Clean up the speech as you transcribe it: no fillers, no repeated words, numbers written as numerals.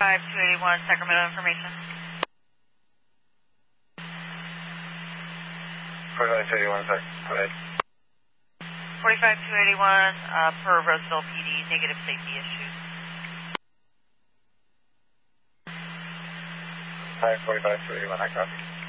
281 Sacramento information. 45281, sir. Go ahead. 45281 per Roseville PD, negative safety issues. Hi, 45281, I copy.